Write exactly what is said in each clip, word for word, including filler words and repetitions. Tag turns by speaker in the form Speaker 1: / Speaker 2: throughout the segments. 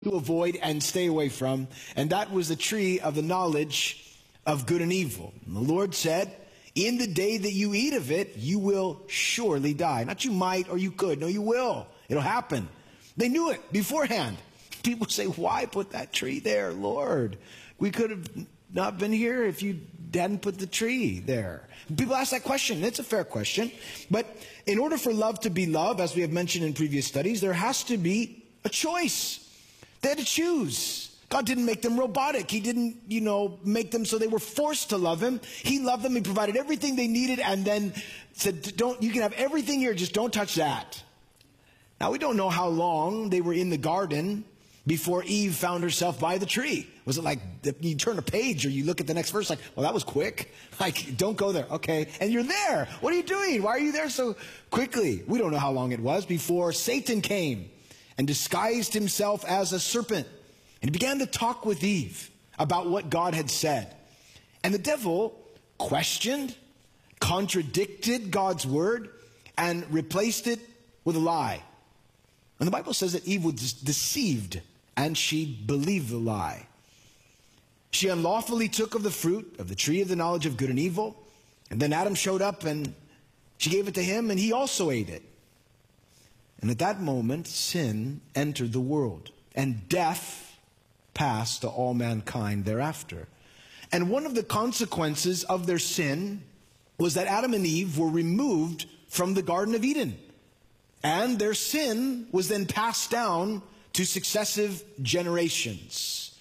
Speaker 1: to avoid and stay away from, and that was the tree of the knowledge of good and evil. And the Lord said, in the day that you eat of it, you will surely die. Not you might or you could. No, you will. It'll happen. They knew it beforehand. People say, why put that tree there, Lord? We could have not been here if you hadn't put the tree there. People ask that question. It's a fair question. But in order for love to be love, as we have mentioned in previous studies, there has to be a choice. They had to choose. God didn't make them robotic. He didn't, you know, make them so they were forced to love him. He loved them. He provided everything they needed and then said, don't, you can have everything here, just don't touch that. Now, we don't know how long they were in the garden before Eve found herself by the tree. Was it like you turn a page or you look at the next verse like, well, that was quick. Like, don't go there. Okay. And you're there. What are you doing? Why are you there so quickly? We don't know how long it was before Satan came and disguised himself as a serpent. And he began to talk with Eve about what God had said. And the devil questioned, contradicted God's word, and replaced it with a lie. And the Bible says that Eve was deceived, and she believed the lie. She unlawfully took of the fruit of the tree of the knowledge of good and evil. And then Adam showed up, and she gave it to him, and he also ate it. And at that moment, sin entered the world, and death passed to all mankind thereafter. And one of the consequences of their sin was that Adam and Eve were removed from the Garden of Eden. And their sin was then passed down to successive generations.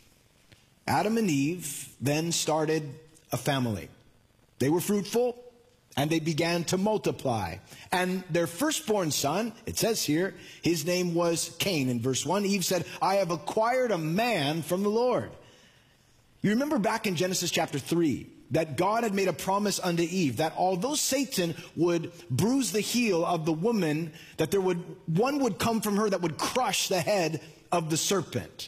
Speaker 1: Adam and Eve then started a family. They were fruitful, and they began to multiply. And their firstborn son, it says here, his name was Cain. In verse one, Eve said, I have acquired a man from the Lord. You remember back in Genesis chapter three, that God had made a promise unto Eve that although Satan would bruise the heel of the woman, that there would one would come from her that would crush the head of the serpent.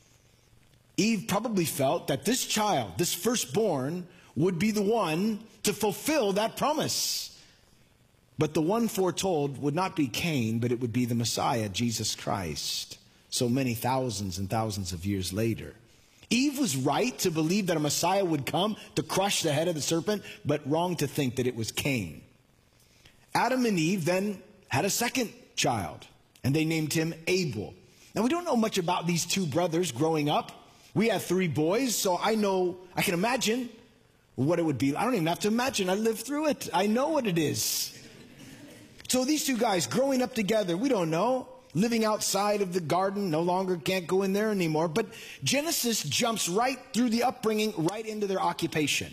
Speaker 1: Eve probably felt that this child, this firstborn, would be the one to fulfill that promise. But the one foretold would not be Cain, but it would be the Messiah, Jesus Christ, so many thousands and thousands of years later. Eve was right to believe that a Messiah would come to crush the head of the serpent, but wrong to think that it was Cain. Adam and Eve then had a second child, and they named him Abel. Now, we don't know much about these two brothers growing up. We had three boys, so I know, I can imagine what it would be. I don't even have to imagine. I lived through it. I know what it is. So these two guys growing up together, we don't know. Living outside of the garden, no longer can't go in there anymore. But Genesis jumps right through the upbringing, right into their occupation.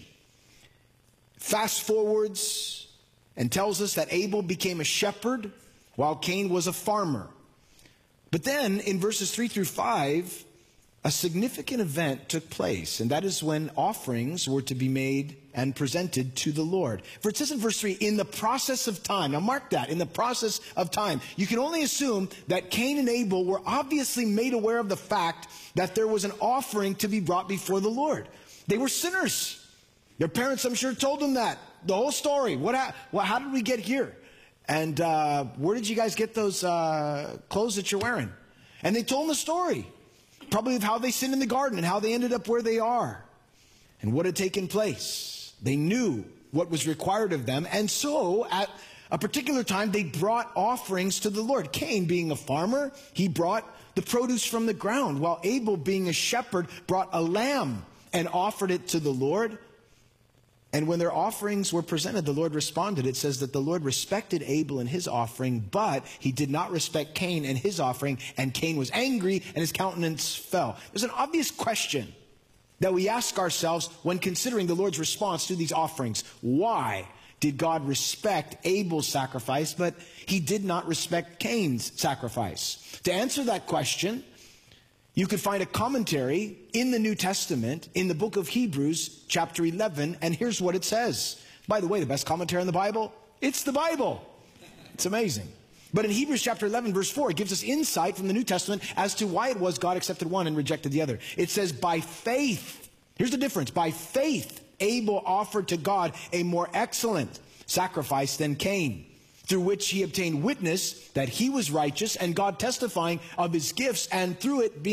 Speaker 1: Fast forwards and tells us that Abel became a shepherd while Cain was a farmer. But then in verses three through five, a significant event took place, and that is when offerings were to be made and presented to the Lord. For it says in verse three, in the process of time. Now mark that, in the process of time. You can only assume that Cain and Abel were obviously made aware of the fact that there was an offering to be brought before the Lord. They were sinners. Their parents, I'm sure, told them that. The whole story. What? Ha- well, how did we get here? And uh, where did you guys get those uh, clothes that you're wearing? And they told them the story. Probably of how they sinned in the garden and how they ended up where they are and what had taken place. They knew what was required of them. And so at a particular time, they brought offerings to the Lord. Cain, being a farmer, he brought the produce from the ground, while Abel, being a shepherd, brought a lamb and offered it to the Lord. And when their offerings were presented, the Lord responded. It says that the Lord respected Abel and his offering, but he did not respect Cain and his offering, and Cain was angry and his countenance fell. There's an obvious question that we ask ourselves when considering the Lord's response to these offerings. Why did God respect Abel's sacrifice, but he did not respect Cain's sacrifice? To answer that question, you could find a commentary in the New Testament in the book of Hebrews, chapter eleven, and here's what it says. By the way, the best commentary in the Bible, it's the Bible. It's amazing. But in Hebrews chapter eleven, verse four, it gives us insight from the New Testament as to why it was God accepted one and rejected the other. It says, by faith, here's the difference, by faith, Abel offered to God a more excellent sacrifice than Cain. through which he obtained witness that he was righteous, and God testifying of his gifts, and through it being